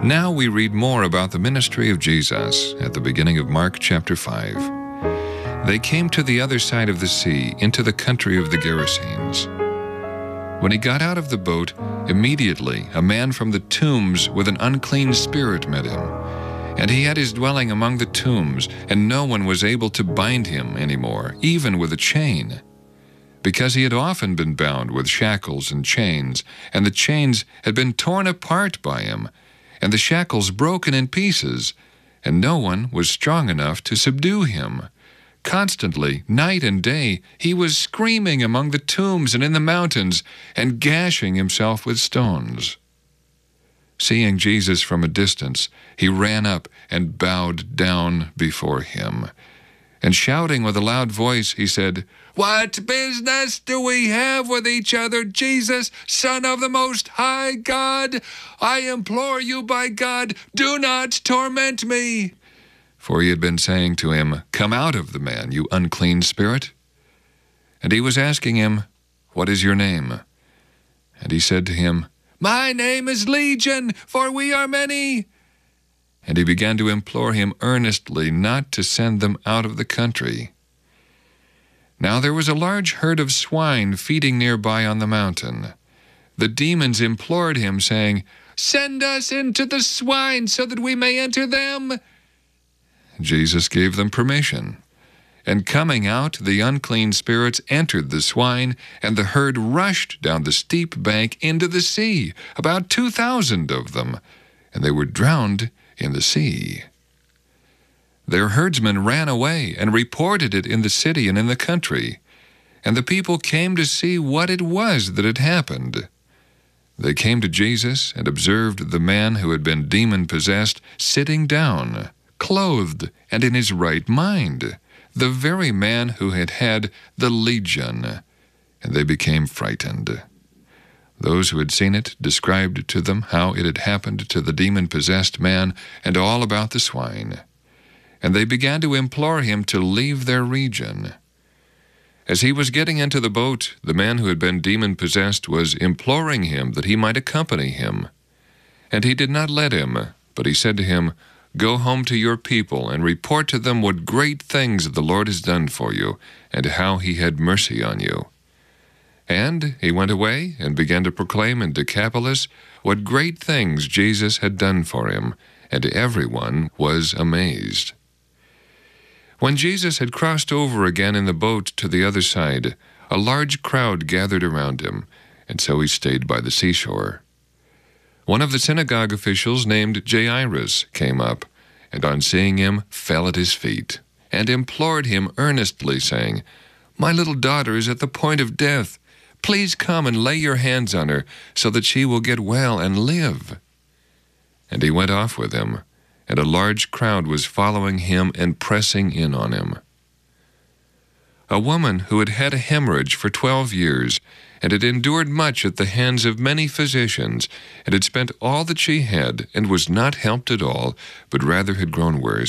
Now we read more about the ministry of Jesus at the beginning of Mark chapter 5. They came to the other side of the sea, into the country of the Gerasenes. When he got out of the boat, immediately a man from the tombs with an unclean spirit met him. And he had his dwelling among the tombs, and no one was able to bind him any more, even with a chain, because he had often been bound with shackles and chains, and the chains had been torn apart by him, and the shackles broken in pieces, and no one was strong enough to subdue him. Constantly, night and day, he was screaming among the tombs and in the mountains, and gashing himself with stones. Seeing Jesus from a distance, he ran up and bowed down before him. And shouting with a loud voice, he said, "What business do we have with each other, Jesus, Son of the Most High God? I implore you by God, do not torment me." For he had been saying to him, "Come out of the man, you unclean spirit." And he was asking him, "What is your name?" And he said to him, "My name is Legion, for we are many." And he began to implore him earnestly not to send them out of the country. Now there was a large herd of swine feeding nearby on the mountain. The demons implored him, saying, "Send us into the swine so that we may enter them." Jesus gave them permission. And coming out, the unclean spirits entered the swine, and the herd rushed down the steep bank into the sea, about 2,000 of them, and they were drowned in the sea. Their herdsmen ran away and reported it in the city and in the country, and the people came to see what it was that had happened. They came to Jesus and observed the man who had been demon-possessed sitting down, clothed and in his right mind, the very man who had had the legion, and they became frightened. Those who had seen it described to them how it had happened to the demon-possessed man and all about the swine. And they began to implore him to leave their region. As he was getting into the boat, the man who had been demon-possessed was imploring him that he might accompany him. And he did not let him, but he said to him, "Go home to your people and report to them what great things the Lord has done for you, and how he had mercy on you." And he went away and began to proclaim in Decapolis what great things Jesus had done for him, and everyone was amazed. When Jesus had crossed over again in the boat to the other side, a large crowd gathered around him, and so he stayed by the seashore. One of the synagogue officials named Jairus came up, and on seeing him fell at his feet, and implored him earnestly, saying, "My little daughter is at the point of death. Please come and lay your hands on her, so that she will get well and live." And he went off with him, and a large crowd was following him and pressing in on him. A woman who had had a hemorrhage for 12 years, and had endured much at the hands of many physicians, and had spent all that she had, and was not helped at all, but rather had grown worse,